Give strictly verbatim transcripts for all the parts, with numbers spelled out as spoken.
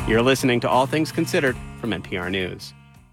You're listening to All Things Considered from N P R News.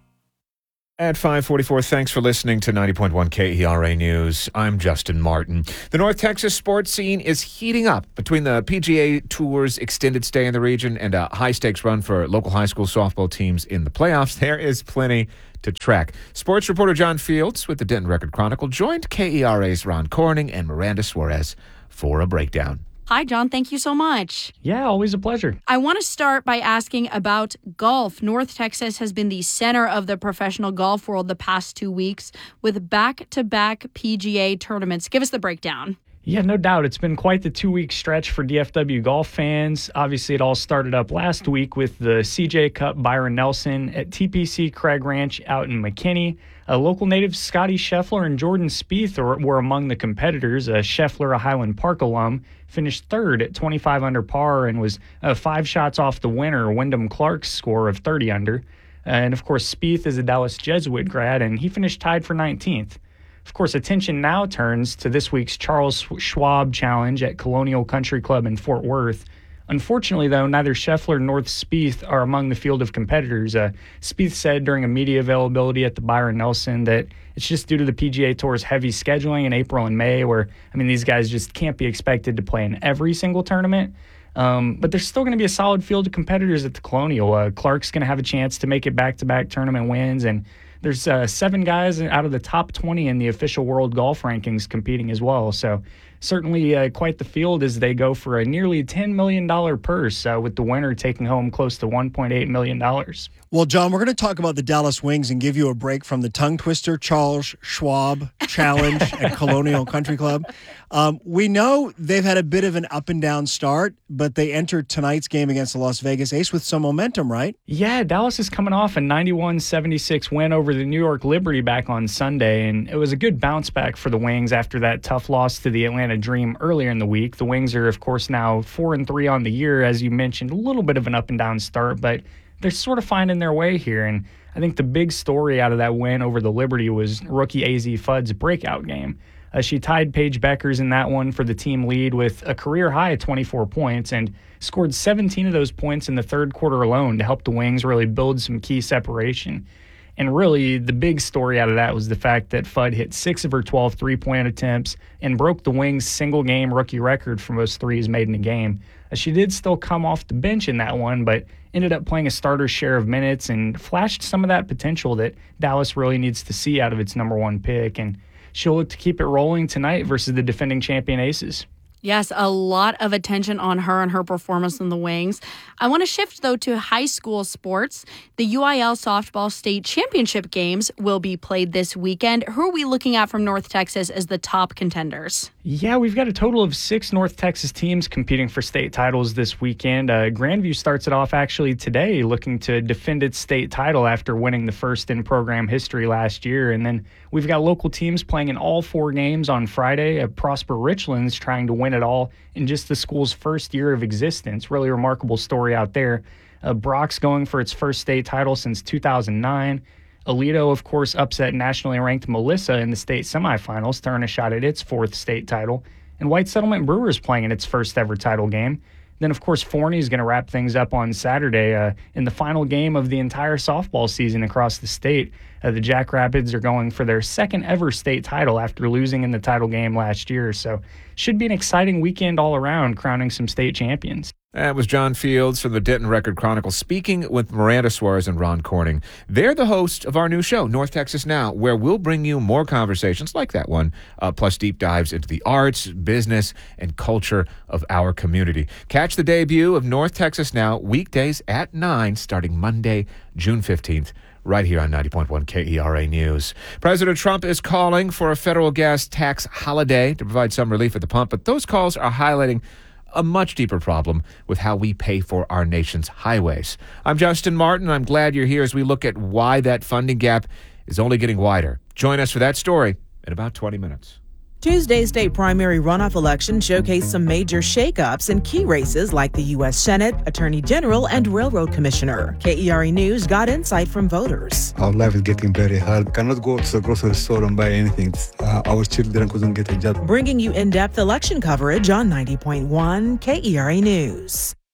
At five forty-four, thanks for listening to ninety point one K E R A News. I'm Justin Martin. The North Texas sports scene is heating up between the P G A Tour's extended stay in the region and a high-stakes run for local high school softball teams in the playoffs. There is plenty to track. Sports reporter John Fields with the Denton Record Chronicle joined K E R A's Ron Corning and Miranda Suarez for a breakdown. Hi, John. Thank you so much. Yeah, always a pleasure. I want to start by asking about golf. North Texas has been the center of the professional golf world the past two weeks with back-to-back P G A tournaments. Give us the breakdown. Yeah, no doubt. It's been quite the two-week stretch for D F W golf fans. Obviously, it all started up last week with the C J Cup Byron Nelson at T P C Craig Ranch out in McKinney. Uh, local natives Scotty Scheffler and Jordan Spieth are, were among the competitors. Uh, Scheffler, a Highland Park alum, finished third at twenty-five under par and was uh, five shots off the winner, Wyndham Clark's score of thirty under. Uh, and, of course, Spieth is a Dallas Jesuit grad, and he finished tied for nineteenth. Of course, attention now turns to this week's Charles Schwab Challenge at Colonial Country Club in Fort Worth. Unfortunately, though, neither Scheffler nor Spieth are among the field of competitors. Uh, Spieth said during a media availability at the Byron Nelson that it's just due to the P G A Tour's heavy scheduling in April and May, where, I mean, these guys just can't be expected to play in every single tournament. Um, but there's still going to be a solid field of competitors at the Colonial. Uh, Clark's going to have a chance to make it back-to-back tournament wins, and there's uh, seven guys out of the top twenty in the official world golf rankings competing as well. So certainly uh, quite the field as they go for a nearly ten million dollars purse, uh, with the winner taking home close to one point eight million dollars. Well, John, we're going to talk about the Dallas Wings and give you a break from the tongue twister Charles Schwab Challenge at Colonial Country Club. Um, we know they've had a bit of an up and down start, but they entered tonight's game against the Las Vegas Ace with some momentum, right? Yeah, Dallas is coming off a ninety-one seventy-six win over the New York Liberty back on Sunday, and it was a good bounce back for the Wings after that tough loss to the Atlanta Dream earlier in the week. The Wings are, of course, now four and three on the year, as you mentioned, a little bit of an up and down start, but they're sort of finding their way here. And I think the big story out of that win over the Liberty was rookie A Z Fudd's breakout game. Uh, she tied Paige Beckers in that one for the team lead with a career high of twenty-four points and scored seventeen of those points in the third quarter alone to help the Wings really build some key separation. And really, the big story out of that was the fact that Fudd hit six of her twelve three-point attempts and broke the Wings' single-game rookie record for most threes made in a game. Uh, she did still come off the bench in that one, but ended up playing a starter's share of minutes and flashed some of that potential that Dallas really needs to see out of its number one pick. And she'll look to keep it rolling tonight versus the defending champion Aces. Yes, a lot of attention on her and her performance in the Wings. I want to shift, though, to high school sports. The U I L Softball State Championship games will be played this weekend. Who are we looking at from North Texas as the top contenders? Yeah, we've got a total of six North Texas teams competing for state titles this weekend. Uh, Grandview starts it off actually today, looking to defend its state title after winning the first in program history last year. And then we've got local teams playing in all four games on Friday. Uh, Prosper Richlands trying to win it all in just the school's first year of existence. Really remarkable story out there. Uh, Brock's going for its first state title since two thousand nine. Aledo, of course, upset nationally ranked Melissa in the state semifinals to earn a shot at its fourth state title. And White Settlement Brewers playing in its first ever title game. Then, of course, Forney is going to wrap things up on Saturday uh, in the final game of the entire softball season across the state. Uh, the Jackrapids are going for their second ever state title after losing in the title game last year. So should be an exciting weekend all around, crowning some state champions. That was John Fields from the Denton Record Chronicle speaking with Miranda Suarez and Ron Corning. They're the hosts of our new show, North Texas Now, where we'll bring you more conversations like that one, uh, plus deep dives into the arts, business, and culture of our community. Catch the debut of North Texas Now weekdays at nine, starting Monday, June fifteenth. Right here on ninety point one K E R A News. President Trump is calling for a federal gas tax holiday to provide some relief at the pump, but those calls are highlighting a much deeper problem with how we pay for our nation's highways. I'm Justin Martin. I'm glad you're here as we look at why that funding gap is only getting wider. Join us for that story in about twenty minutes. Tuesday's state primary runoff election showcased some major shakeups in key races like the U S Senate, Attorney General, and Railroad Commissioner. K E R A News got insight from voters. Our life is getting very hard. Cannot go to the grocery store and buy anything. Uh, our children couldn't get a job. Bringing you in-depth election coverage on ninety point one K E R A News.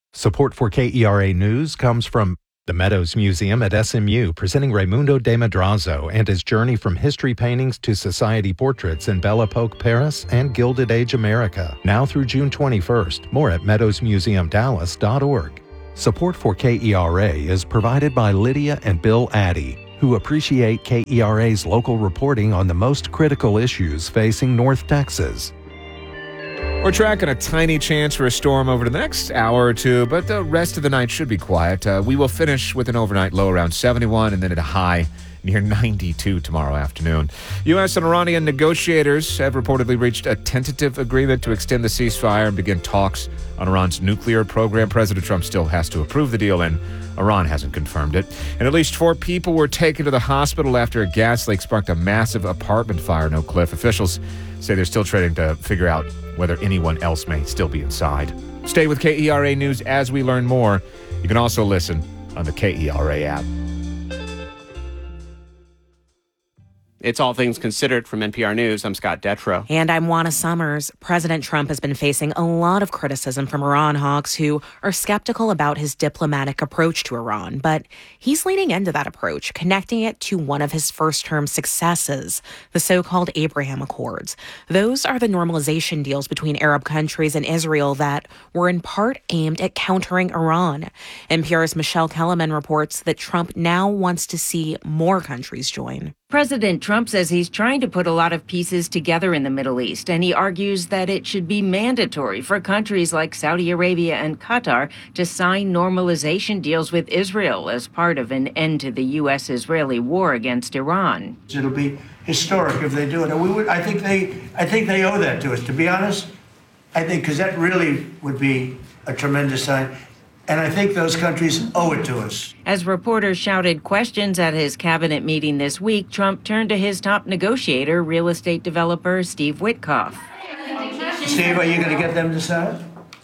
Support for K E R A News comes from the Meadows Museum at S M U, presenting Raimundo de Madrazo and his journey from history paintings to society portraits in Belle Epoque Paris and Gilded Age America. Now through June twenty-first. More at meadows museum dallas dot org. Support for K E R A is provided by Lydia and Bill Addy, who appreciate K E R A's local reporting on the most critical issues facing North Texas. We're tracking a tiny chance for a storm over the next hour or two, but the rest of the night should be quiet. Uh, we will finish with an overnight low around seventy-one and then at a high near ninety-two tomorrow afternoon. U S and Iranian negotiators have reportedly reached a tentative agreement to extend the ceasefire and begin talks on Iran's nuclear program. President Trump still has to approve the deal, and Iran hasn't confirmed it. And at least four people were taken to the hospital after a gas leak sparked a massive apartment fire in Oak Cliff. Officials say they're still trying to figure out whether anyone else may still be inside. Stay with K E R A News as we learn more. You can also listen on the K E R A app. It's All Things Considered from N P R News. I'm Scott Detrow. And I'm Juana Summers. President Trump has been facing a lot of criticism from Iran hawks who are skeptical about his diplomatic approach to Iran. But he's leaning into that approach, connecting it to one of his first-term successes, the so-called Abraham Accords. Those are the normalization deals between Arab countries and Israel that were in part aimed at countering Iran. N P R's Michelle Kellerman reports that Trump now wants to see more countries join. President Trump says he's trying to put a lot of pieces together in the Middle East, and he argues that it should be mandatory for countries like Saudi Arabia and Qatar to sign normalization deals with Israel as part of an end to the U S Israeli war against Iran. It'll be historic if they do it. And we would, I think they, I think they owe that to us. To be honest, I think because that really would be a tremendous sign. And I think those countries owe it to us. As reporters shouted questions at his cabinet meeting this week, Trump turned to his top negotiator, real estate developer Steve Witkoff. Steve, are you going to get them to sign?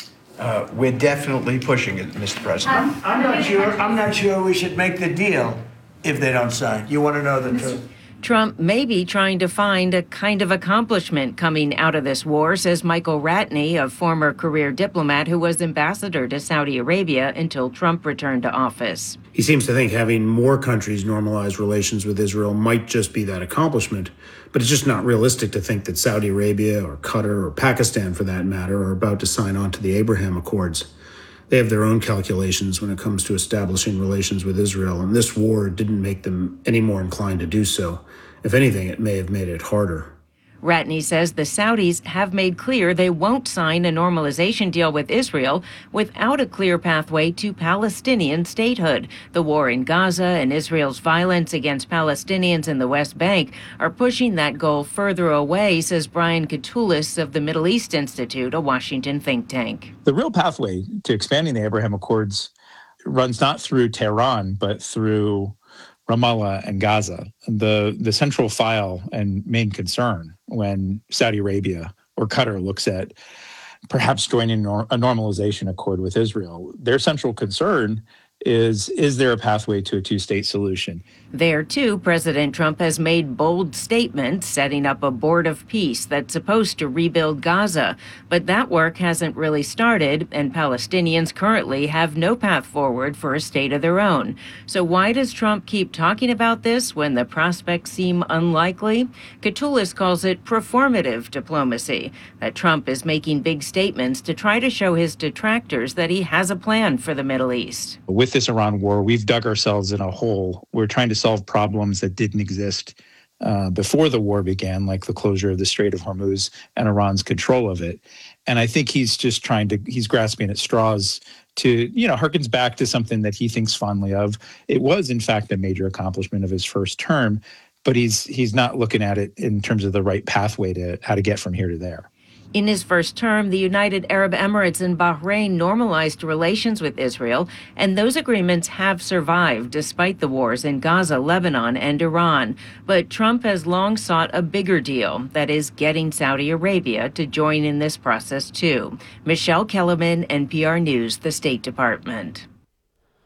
Uh, we're definitely pushing it, Mister President. I'm not sure. I'm not sure we should make the deal if they don't sign. You want to know the truth? Trump may be trying to find a kind of accomplishment coming out of this war, says Michael Ratney, a former career diplomat who was ambassador to Saudi Arabia until Trump returned to office. He seems to think having more countries normalize relations with Israel might just be that accomplishment, but it's just not realistic to think that Saudi Arabia or Qatar or Pakistan, for that matter, are about to sign on to the Abraham Accords. They have their own calculations when it comes to establishing relations with Israel, and this war didn't make them any more inclined to do so. If anything, it may have made it harder. Ratney says the Saudis have made clear they won't sign a normalization deal with Israel without a clear pathway to Palestinian statehood. The war in Gaza and Israel's violence against Palestinians in the West Bank are pushing that goal further away, says Brian Katulis of the Middle East Institute, a Washington think tank. The real pathway to expanding the Abraham Accords runs not through Tehran, but through Ramallah and Gaza. The the central file and main concern when Saudi Arabia or Qatar looks at perhaps joining a normalization accord with Israel, their central concern is, is there a pathway to a two-state solution? There, too, President Trump has made bold statements setting up a board of peace that's supposed to rebuild Gaza. But that work hasn't really started, and Palestinians currently have no path forward for a state of their own. So why does Trump keep talking about this when the prospects seem unlikely? Katulis calls it performative diplomacy, that Trump is making big statements to try to show his detractors that he has a plan for the Middle East. With this Iran war, we've dug ourselves in a hole. We're trying to solve problems that didn't exist uh, before the war began, like the closure of the Strait of Hormuz and Iran's control of it. And I think he's just trying to, he's grasping at straws to, you know, harkens back to something that he thinks fondly of. It was, in fact, a major accomplishment of his first term, but he's he's not looking at it in terms of the right pathway to how to get from here to there. In his first term, the United Arab Emirates and Bahrain normalized relations with Israel, and those agreements have survived despite the wars in Gaza, Lebanon, and Iran. But Trump has long sought a bigger deal, that is, getting Saudi Arabia to join in this process, too. Michelle Kellerman, N P R News, the State Department.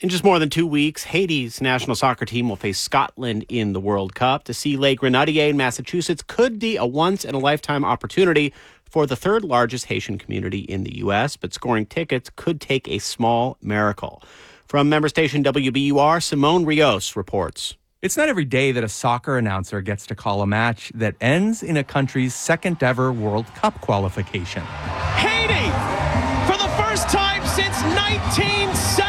In just more than two weeks, Haiti's national soccer team will face Scotland in the World Cup. To see Les Grenadiers in Massachusetts could be a once-in-a-lifetime opportunity for the third largest Haitian community in the U S, but scoring tickets could take a small miracle. From member station W B U R, Simone Rios reports. It's not every day that a soccer announcer gets to call a match that ends in a country's second ever World Cup qualification. Haiti, for the first time since nineteen seventy.